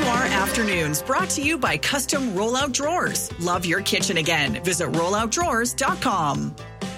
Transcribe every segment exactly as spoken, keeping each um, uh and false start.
R Afternoons, brought to you by Custom Rollout Drawers. Love your kitchen again. Visit rollout drawers dot com.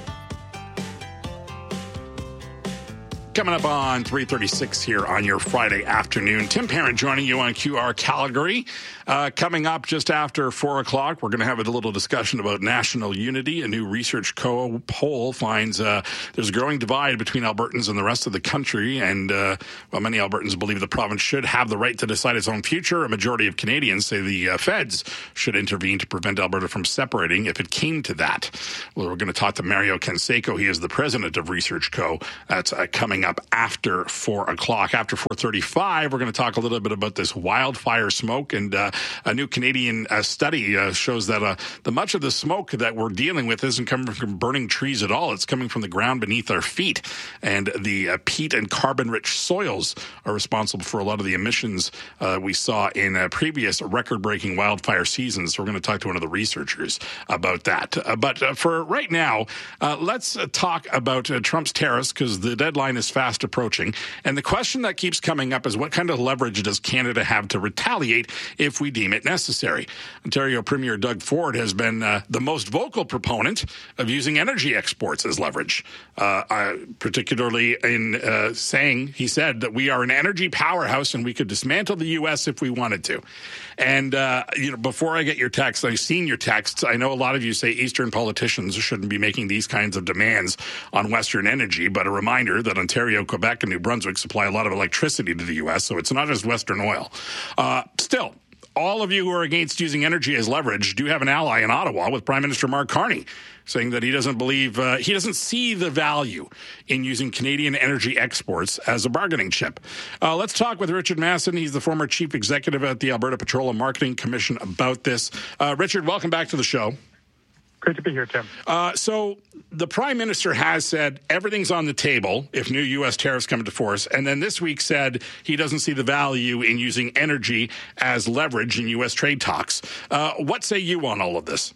Coming up on three thirty-six here on your Friday afternoon. Tim Parent joining you on Q R Calgary. Uh, coming up just after four o'clock, we're going to have a little discussion about national unity. A new Research Co. poll finds uh, there's a growing divide between Albertans and the rest of the country. And uh, while many Albertans believe the province should have the right to decide its own future, a majority of Canadians say the uh, feds should intervene to prevent Alberta from separating if it came to that. Well, we're going to talk to Mario Canseco. He is the president of Research Co. That's uh, coming up after four o'clock. After four thirty-five, we're going to talk a little bit about this wildfire smoke. And uh, a new Canadian uh, study uh, shows that uh, the much of the smoke that we're dealing with isn't coming from burning trees at all. It's coming from the ground beneath our feet. And the uh, peat and carbon-rich soils are responsible for a lot of the emissions uh, we saw in uh, previous record-breaking wildfire seasons. So we're going to talk to one of the researchers about that. Uh, but uh, for right now, uh, let's uh, talk about uh, Trump's tariffs, because the deadline is fast approaching. And the question that keeps coming up is, what kind of leverage does Canada have to retaliate if we deem it necessary? Ontario Premier Doug Ford has been uh, the most vocal proponent of using energy exports as leverage, uh, uh, particularly in uh, saying, he said, that we are an energy powerhouse and we could dismantle the U S if we wanted to. And, uh, you know, before I get your text, I've seen your texts. I know a lot of you say Eastern politicians shouldn't be making these kinds of demands on Western energy, but a reminder that Ontario, Quebec, and New Brunswick supply a lot of electricity to the U S, so it's not just Western oil. Uh, still, all of you who are against using energy as leverage do have an ally in Ottawa with Prime Minister Mark Carney, saying that he doesn't believe, uh, he doesn't see the value in using Canadian energy exports as a bargaining chip. Uh, let's talk with Richard Masson. He's the former chief executive at the Alberta Petroleum Marketing Commission about this. Uh, Richard, welcome back to the show. Great to be here, Tim. Uh, so the Prime Minister has said everything's on the table if new U S tariffs come into force, and then this week said he doesn't see the value in using energy as leverage in U S trade talks. Uh, what say you on all of this?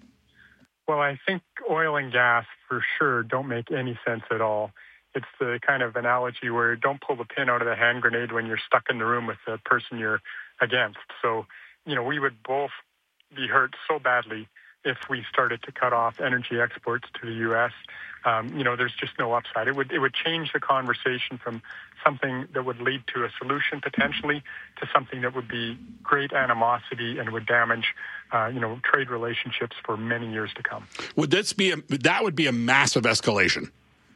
Well, I think oil and gas for sure don't make any sense at all. It's the kind of analogy where don't pull the pin out of the hand grenade when you're stuck in the room with the person you're against. So, you know, we would both be hurt so badly if we started to cut off energy exports to the U S. Um, you know, there's just no upside. It would it would change the conversation from something that would lead to a solution potentially to something that would be great animosity and would damage, uh, you know, trade relationships for many years to come. Would this be a, that would be a massive escalation?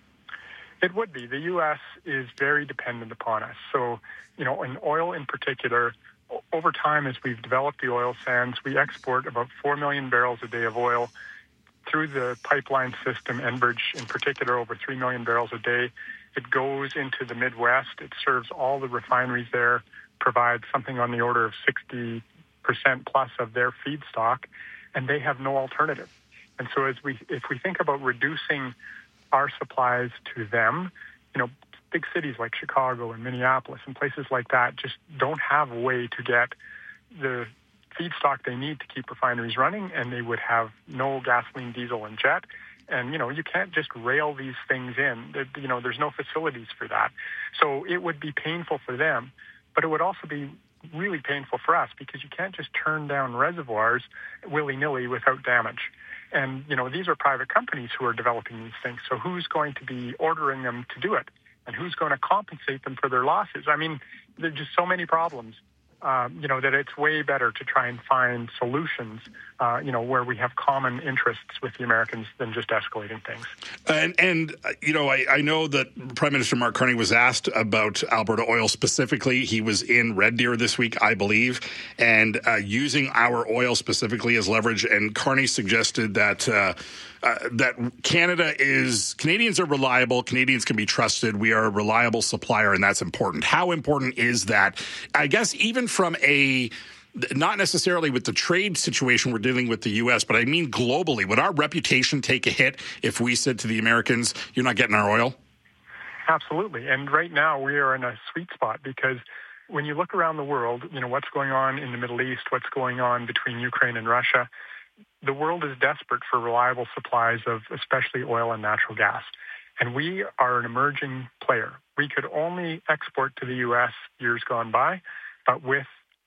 It would be. The U S is very dependent upon us. So, you know, in oil in particular, over time, as we've developed the oil sands, we export about four million barrels a day of oil through the pipeline system, Enbridge in particular, over three million barrels a day. It goes into the Midwest. It serves all the refineries there, provides something on the order of sixty percent plus of their feedstock, and they have no alternative. And so as we, if we think about reducing our supplies to them, you know, big cities like Chicago and Minneapolis and places like that just don't have a way to get the feedstock they need to keep refineries running, and they would have no gasoline, diesel, and jet. And, you know, you can't just rail these things in. You know, there's no facilities for that. So it would be painful for them, but it would also be really painful for us because you can't just turn down reservoirs willy-nilly without damage. And, you know, these are private companies who are developing these things. So who's going to be ordering them to do it? And who's going to compensate them for their losses? I mean, there's just so many problems, um, you know, that it's way better to try and find solutions, uh, you know, where we have common interests with the Americans than just escalating things. And, and you know, I, I know that Prime Minister Mark Carney was asked about Alberta Oil specifically. He was in Red Deer this week, I believe, and uh, using our oil specifically as leverage. And Carney suggested that uh, uh, that Canada is, Canadians are reliable, Canadians can be trusted, we are a reliable supplier, and that's important. How important is that? I guess even from a, not necessarily with the trade situation we're dealing with the U S, but I mean globally, would our reputation take a hit if we said to the Americans, you're not getting our oil? Absolutely. And right now we are in a sweet spot because when you look around the world, you know, what's going on in the Middle East, what's going on between Ukraine and Russia, the world is desperate for reliable supplies of especially oil and natural gas. And we are an emerging player. We could only export to the U S years gone by, but with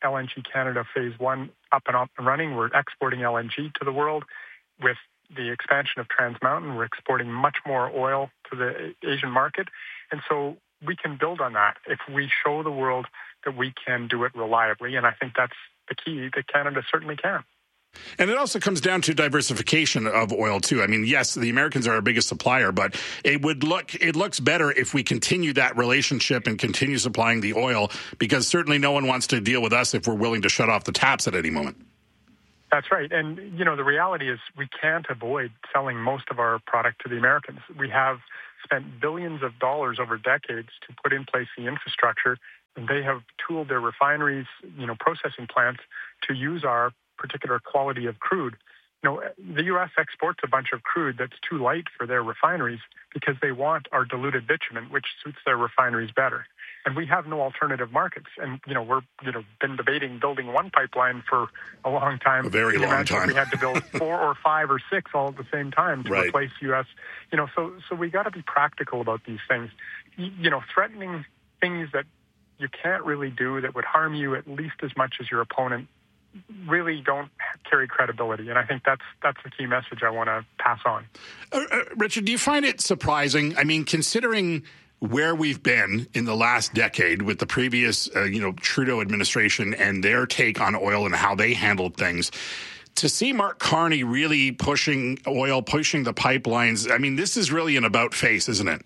L N G Canada Phase one up and up and running. We're exporting L N G to the world. With the expansion of Trans Mountain, we're exporting much more oil to the Asian market. And so we can build on that if we show the world that we can do it reliably. And I think that's the key, that Canada certainly can. And it also comes down to diversification of oil, too. I mean, yes, the Americans are our biggest supplier, but it would look it looks better if we continue that relationship and continue supplying the oil, because certainly no one wants to deal with us if we're willing to shut off the taps at any moment. That's right. And, you know, the reality is we can't avoid selling most of our product to the Americans. We have spent billions of dollars over decades to put in place the infrastructure, and they have tooled their refineries, you know, processing plants to use our particular quality of crude. You know, the U S exports a bunch of crude that's too light for their refineries because they want our diluted bitumen, which suits their refineries better. And we have no alternative markets. And, you know, we're, you know, been debating building one pipeline for a long time. A very long time. We had to build four or five or six all at the same time to right. replace U S. You know, so, so we got to be practical about these things. You know, threatening things that you can't really do that would harm you at least as much as your opponent really don't carry credibility. And I think that's that's the key message I want to pass on. Uh, uh, Richard, do you find it surprising? I mean, considering where we've been in the last decade with the previous, uh, you know, Trudeau administration and their take on oil and how they handled things, to see Mark Carney really pushing oil, pushing the pipelines, I mean, this is really an about face, isn't it?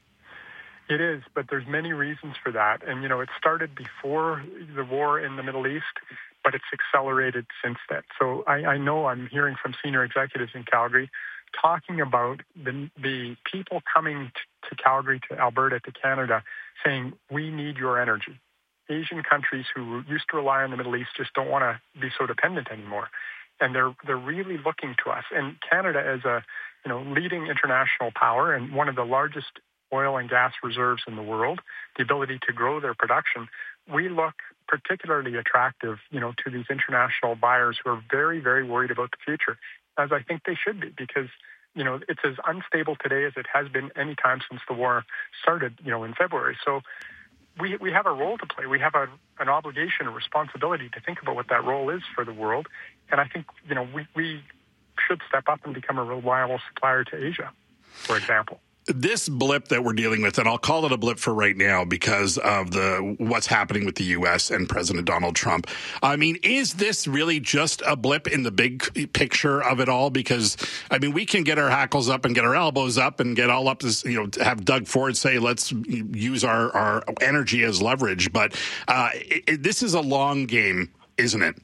It is, but there's many reasons for that. And, you know, it started before the war in the Middle East, but it's accelerated since then. So I, I know I'm hearing from senior executives in Calgary talking about the, the people coming t- to Calgary, to Alberta, to Canada, saying, we need your energy. Asian countries who used to rely on the Middle East just don't want to be so dependent anymore. And they're they're really looking to us. And Canada, as a you know leading international power and one of the largest oil and gas reserves in the world, the ability to grow their production, we look particularly attractive, you know, to these international buyers who are very, very worried about the future, as I think they should be, because, you know, it's as unstable today as it has been any time since the war started, you know, in February. So we we have a role to play. We have a, an obligation, a responsibility to think about what that role is for the world. And I think, you know, we, we should step up and become a reliable supplier to Asia, for example. This blip that we're dealing with, and I'll call it a blip for right now because of the what's happening with the U S and President Donald Trump. I mean, is this really just a blip in the big picture of it all? Because, I mean, we can get our hackles up and get our elbows up and get all up to, you know, have Doug Ford say, let's use our, our energy as leverage. But uh, it, it, this is a long game, isn't it?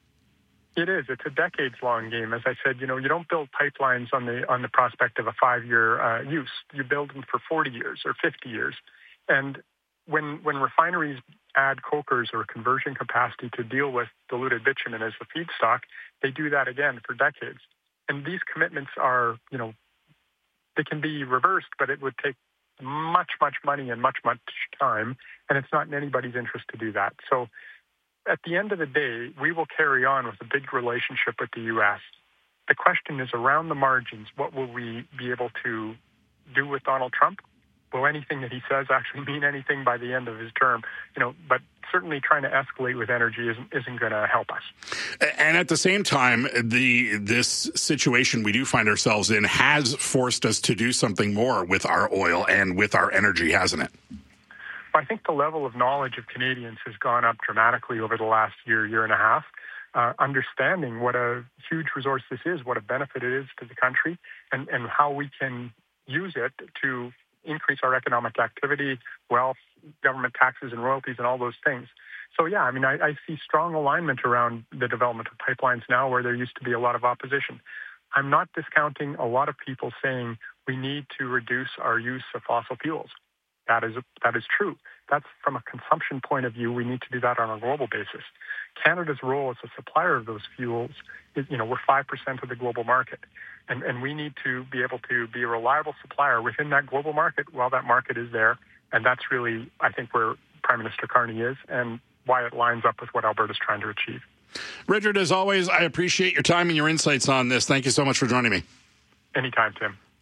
It is. It's a decades-long game. As I said, you know, you don't build pipelines on the on the prospect of a five-year uh, use. You build them for forty years or fifty years. And when when refineries add cokers or conversion capacity to deal with diluted bitumen as the feedstock, they do that again for decades. And these commitments are, you know, they can be reversed, but it would take much, much money and much, much time, and it's not in anybody's interest to do that. So at the end of the day, we will carry on with a big relationship with the U S. The question is around the margins, what will we be able to do with Donald Trump? Will anything that he says actually mean anything by the end of his term? You know, but certainly trying to escalate with energy isn't, isn't going to help us. And at the same time, the this situation we do find ourselves in has forced us to do something more with our oil and with our energy, hasn't it? I think the level of knowledge of Canadians has gone up dramatically over the last year, year and a half, uh, understanding what a huge resource this is, what a benefit it is to the country, and, and how we can use it to increase our economic activity, wealth, government taxes and royalties, and all those things. So, yeah, I mean, I, I see strong alignment around the development of pipelines now where there used to be a lot of opposition. I'm not discounting a lot of people saying we need to reduce our use of fossil fuels. That is that is true. That's from a consumption point of view. We need to do that on a global basis. Canada's role as a supplier of those fuels is, you know, we're five percent of the global market. And, and we need to be able to be a reliable supplier within that global market while that market is there. And that's really, I think, where Prime Minister Carney is and why it lines up with what Alberta's trying to achieve. Richard, as always, I appreciate your time and your insights on this. Thank you so much for joining me. Anytime, Tim.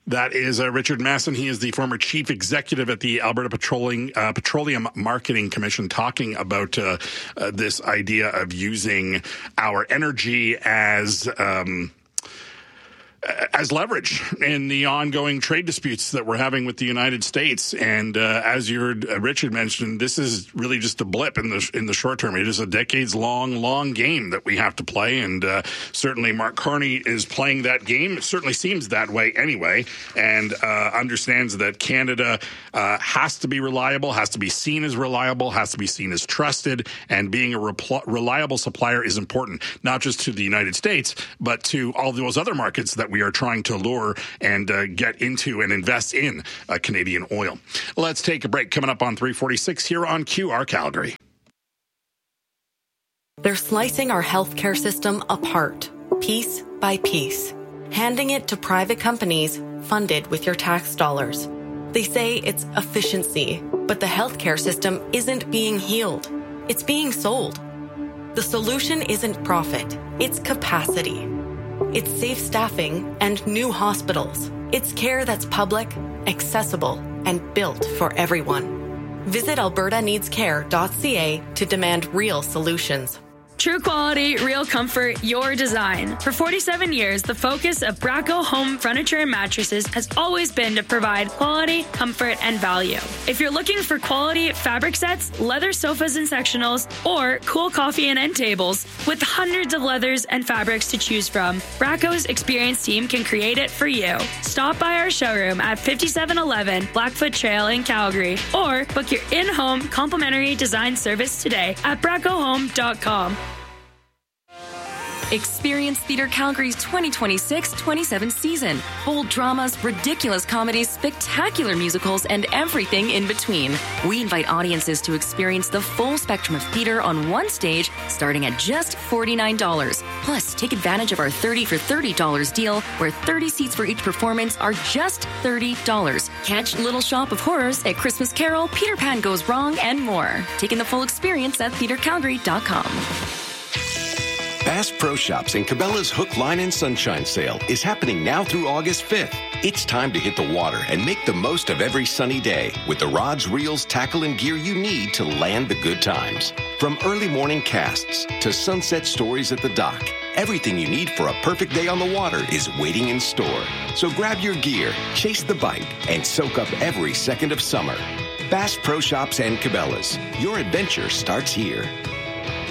That is uh, Richard Masson. He is the former chief executive at the Alberta Petroleum, uh, Petroleum Marketing Commission, talking about uh, uh, this idea of using our energy as um, as leverage in the ongoing trade disputes that we're having with the United States. And uh, as you heard uh, Richard mentioned, this is really just a blip in the in the short term. It is a decades-long, long game that we have to play. And uh, certainly Mark Carney is playing that game. It certainly seems that way anyway, and uh, understands that Canada uh, has to be reliable, has to be seen as reliable, has to be seen as trusted, and being a repl- reliable supplier is important, not just to the United States, but to all those other markets that we are trying to lure and uh, get into and invest in uh, Canadian oil. Let's take a break. Coming up on three forty-six here on Q R Calgary. They're slicing our healthcare system apart, piece by piece, handing it to private companies funded with your tax dollars. They say it's efficiency, but the healthcare system isn't being healed. It's being sold. The solution isn't profit, it's capacity. It's safe staffing and new hospitals. It's care that's public, accessible, and built for everyone. Visit alberta needs care dot c a to demand real solutions. True quality, real comfort, your design. For forty-seven years, the focus of Bracco Home Furniture and Mattresses has always been to provide quality, comfort, and value. If you're looking for quality fabric sets, leather sofas and sectionals, or cool coffee and end tables, with hundreds of leathers and fabrics to choose from, Bracco's experienced team can create it for you. Stop by our showroom at fifty-seven eleven Blackfoot Trail in Calgary, or book your in-home complimentary design service today at bracco home dot com. Experience Theatre Calgary's twenty twenty-six twenty-seven season. Bold dramas, ridiculous comedies, spectacular musicals, and everything in between. We invite audiences to experience the full spectrum of theatre on one stage, starting at just forty-nine dollars. Plus, take advantage of our thirty for thirty dollars deal, where thirty seats for each performance are just thirty dollars. Catch Little Shop of Horrors at Christmas Carol, Peter Pan Goes Wrong, and more. Taking the full experience at theatre calgary dot com. Bass Pro Shops and Cabela's Hook, Line, and Sunshine Sale is happening now through August fifth. It's time to hit the water and make the most of every sunny day with the rods, reels, tackle, and gear you need to land the good times. From early morning casts to sunset stories at the dock, everything you need for a perfect day on the water is waiting in store. So grab your gear, chase the bite, and soak up every second of summer. Bass Pro Shops and Cabela's. Your adventure starts here.